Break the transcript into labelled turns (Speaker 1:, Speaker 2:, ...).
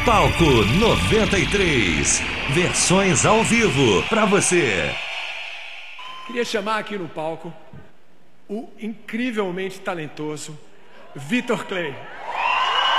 Speaker 1: Palco 93. Versões ao vivo para você.
Speaker 2: Queria chamar aqui no palco o incrivelmente talentoso Vitor Clay.